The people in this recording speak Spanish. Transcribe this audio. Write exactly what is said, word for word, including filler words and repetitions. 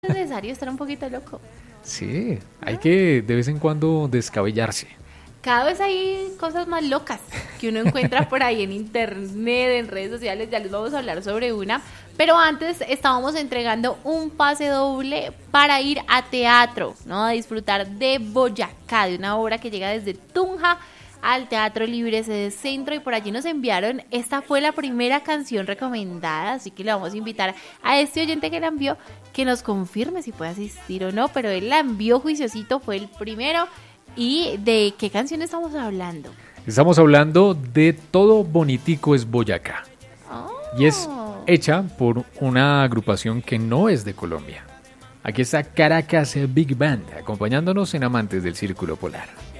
Es necesario estar un poquito loco. Sí, hay que de vez en cuando descabellarse. Cada vez hay cosas más locas que uno encuentra por ahí en internet, en redes sociales. Ya les vamos a hablar sobre una. Pero antes estábamos entregando un pase doble para ir a teatro, ¿no? A disfrutar de Boyacá, de una obra que llega desde Tunja al Teatro Libre Sede Centro, y por allí nos enviaron, esta fue la primera canción recomendada, así que le vamos a invitar a este oyente que la envió, que nos confirme si puede asistir o no, pero él la envió juiciosito, fue el primero. ¿Y de qué canción estamos hablando? Estamos hablando de Todo Bonitico es Boyacá. Oh. Y es hecha por una agrupación que no es de Colombia. Aquí está Caracas Big Band, acompañándonos en Amantes del Círculo Polar.